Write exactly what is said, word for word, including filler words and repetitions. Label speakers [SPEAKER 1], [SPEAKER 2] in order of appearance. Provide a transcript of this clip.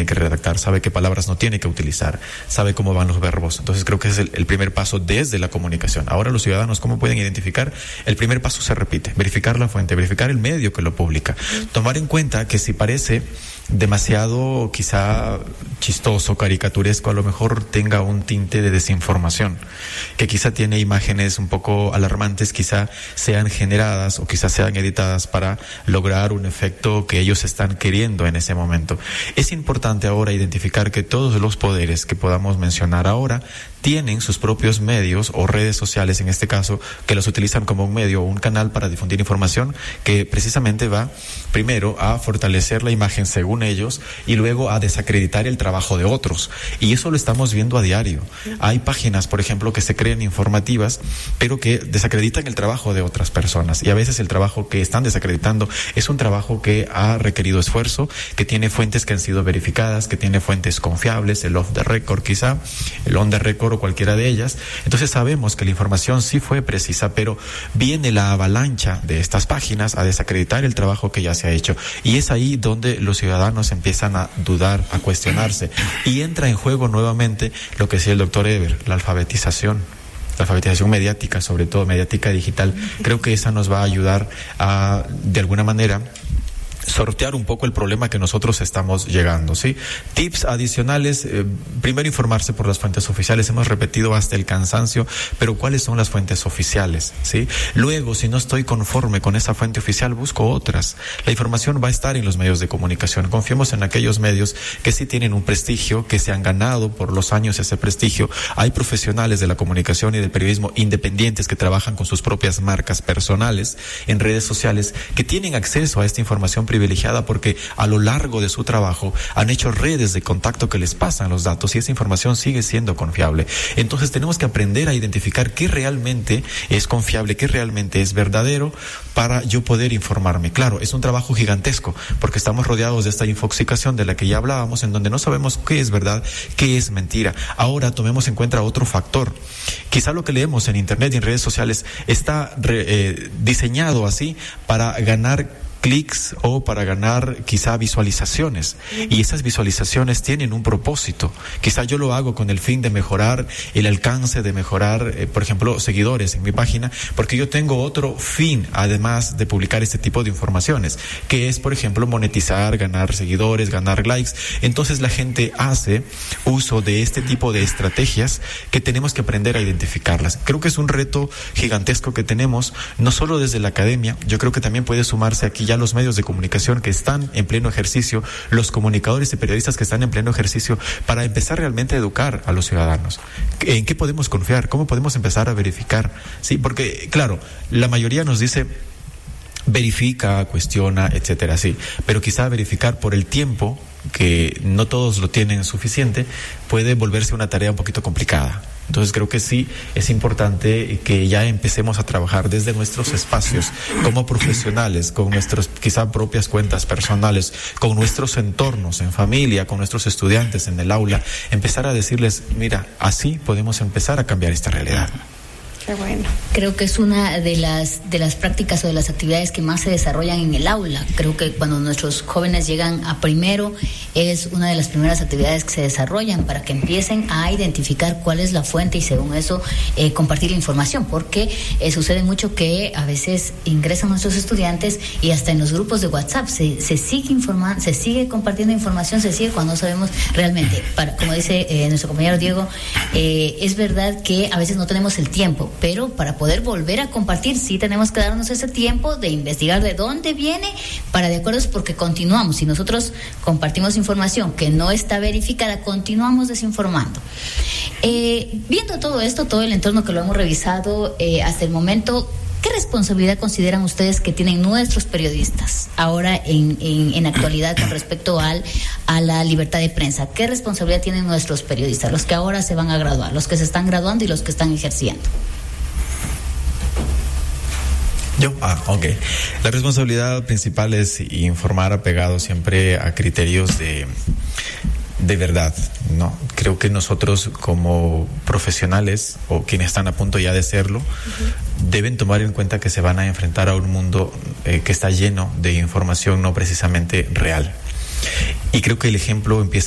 [SPEAKER 1] que redactar, sabe qué palabras no tiene que utilizar, sabe cómo van los verbos. Entonces creo que ese es el, el primer paso desde la comunicación. Ahora los ciudadanos, ¿cómo pueden identificar? El primer paso se repite, verificar la fuente, verificar el medio que lo publica, tomar en cuenta que si parece demasiado quizá chistoso, caricaturesco, a lo mejor tenga un tinte de desinformación, que quizá tiene imágenes un poco alarmantes, quizá sean generadas o quizá sean editadas para lograr un efecto que ellos están queriendo en ese momento. Es importante ahora identificar que todos los poderes que podamos mencionar ahora tienen sus propios medios o redes sociales, en este caso, que los utilizan como un medio o un canal para difundir información que precisamente va primero a fortalecer la imagen según ellos y luego a desacreditar el trabajo de otros. Y eso lo estamos viendo a diario. Hay páginas, por ejemplo, que se creen informativas, pero que desacreditan el trabajo de otras personas. Y a veces el trabajo que están desacreditando es un trabajo que ha requerido esfuerzo, que tiene fuentes que han sido verificadas, que tiene fuentes confiables, el off the record quizá, el on the record o cualquiera de ellas. Entonces sabemos que la información sí fue precisa, pero viene la avalancha de estas páginas a desacreditar el trabajo que ya se ha hecho. Y es ahí donde los ciudadanos empiezan a dudar, a cuestionarse. Y entra en juego nuevamente lo que decía el doctor Eber, la alfabetización. La alfabetización mediática, sobre todo mediática digital. Creo que esa nos va a ayudar a, de alguna manera, sortear un poco el problema que nosotros estamos llegando, ¿sí? Tips adicionales, eh, primero informarse por las fuentes oficiales, hemos repetido hasta el cansancio, pero ¿cuáles son las fuentes oficiales? ¿Sí? Luego, si no estoy conforme con esa fuente oficial, busco otras. La información va a estar en los medios de comunicación, confiemos en aquellos medios que sí tienen un prestigio, que se han ganado por los años ese prestigio. Hay profesionales de la comunicación y del periodismo independientes que trabajan con sus propias marcas personales en redes sociales, que tienen acceso a esta información privilegiada porque a lo largo de su trabajo han hecho redes de contacto que les pasan los datos y esa información sigue siendo confiable. Entonces tenemos que aprender a identificar qué realmente es confiable, qué realmente es verdadero para yo poder informarme. Claro, es un trabajo gigantesco porque estamos rodeados de esta infoxicación de la que ya hablábamos, en donde no sabemos qué es verdad, qué es mentira. Ahora tomemos en cuenta otro factor. Quizá lo que leemos en internet y en redes sociales está re, eh, diseñado así para ganar clics o para ganar quizá visualizaciones, y esas visualizaciones tienen un propósito. Quizá yo lo hago con el fin de mejorar el alcance, de mejorar eh, por ejemplo seguidores en mi página, porque yo tengo otro fin además de publicar este tipo de informaciones, que es por ejemplo monetizar, ganar seguidores, ganar likes. Entonces la gente hace uso de este tipo de estrategias que tenemos que aprender a identificarlas. Creo que es un reto gigantesco que tenemos, no solo desde la academia, yo creo que también puede sumarse aquí ya los medios de comunicación que están en pleno ejercicio, los comunicadores y periodistas que están en pleno ejercicio, para empezar realmente a educar a los ciudadanos. ¿En qué podemos confiar? ¿Cómo podemos empezar a verificar? Sí, porque claro, la mayoría nos dice verifica, cuestiona, etcétera, sí, pero quizá verificar por el tiempo, que no todos lo tienen suficiente, puede volverse una tarea un poquito complicada. Entonces creo que sí es importante que ya empecemos a trabajar desde nuestros espacios como profesionales, con nuestras quizá propias cuentas personales, con nuestros entornos en familia, con nuestros estudiantes en el aula, empezar a decirles, mira, así podemos empezar a cambiar esta realidad.
[SPEAKER 2] Qué bueno.
[SPEAKER 3] Creo que es una de las de las prácticas o de las actividades que más se desarrollan en el aula. Creo que cuando nuestros jóvenes llegan a primero, es una de las primeras actividades que se desarrollan para que empiecen a identificar cuál es la fuente y según eso eh, compartir la información, porque eh, sucede mucho que a veces ingresan nuestros estudiantes y hasta en los grupos de WhatsApp se, se sigue informando, se sigue compartiendo información, se sigue cuando no sabemos realmente. Para, como dice eh, nuestro compañero Diego, eh, es verdad que a veces no tenemos el tiempo, pero para poder volver a compartir sí tenemos que darnos ese tiempo de investigar de dónde viene, para de acuerdo, es porque continuamos. Si nosotros compartimos información que no está verificada, continuamos desinformando. Eh, viendo todo esto, todo el entorno que lo hemos revisado eh, hasta el momento, ¿qué responsabilidad consideran ustedes que tienen nuestros periodistas ahora en, en, en actualidad con respecto al, a la libertad de prensa? ¿Qué responsabilidad tienen nuestros periodistas, los que ahora se van a graduar, los que se están graduando y los que están ejerciendo?
[SPEAKER 1] Yo, ah, ok. La responsabilidad principal es informar apegado siempre a criterios de, de verdad, ¿no? Creo que nosotros como profesionales, o quienes están a punto ya de serlo, uh-huh. deben tomar en cuenta que se van a enfrentar a un mundo eh, que está lleno de información no precisamente real. Y creo que el ejemplo empieza